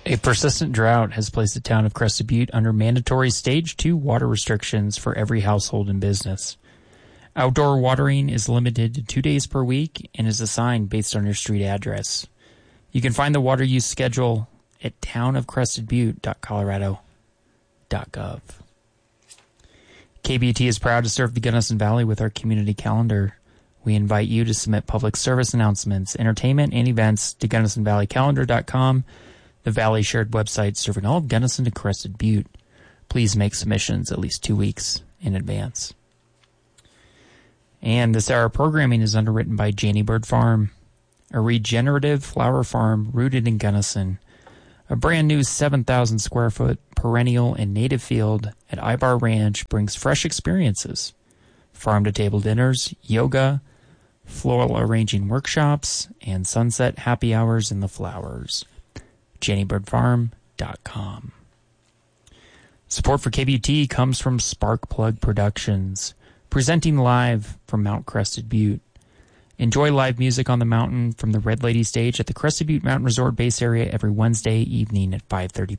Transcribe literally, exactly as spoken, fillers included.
A persistent drought has placed the town of Crested Butte under mandatory Stage two water restrictions for every household and business. Outdoor watering is limited to two days per week and is assigned based on your street address. You can find the water use schedule at town of crested butte dot colorado dot gov. K B T is proud to serve the Gunnison Valley with our community calendar. We invite you to submit public service announcements, entertainment, and events to gunnison valley calendar dot com, the Valley shared website serving all of Gunnison to Crested Butte. Please make submissions at least two weeks in advance. And this hour of programming is underwritten by Janie Bird Farm, a regenerative flower farm rooted in Gunnison. A brand new seven thousand square foot perennial and native field at Ibar Ranch brings fresh experiences. Farm-to-table dinners, yoga, floral arranging workshops, and sunset happy hours in the flowers. Janie Bird Farm dot com. Support for K B T comes from Sparkplug Productions, presenting live from Mount Crested Butte. Enjoy live music on the mountain from the Red Lady stage at the Crested Butte Mountain Resort Base area every Wednesday evening at five thirty